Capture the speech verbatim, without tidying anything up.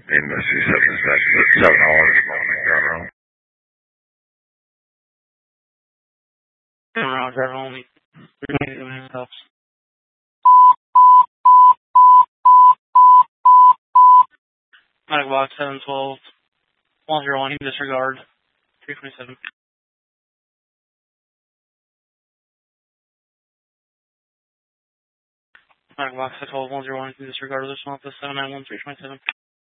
He must be seven seconds. Seven hours long. Got wrong. Around driver only. Three helps. Medical box seven twelve. One zero one. Disregard. Three twenty seven. Medical box seven twelve. One zero one. Disregard. This one. Seven nine one. Three twenty seven.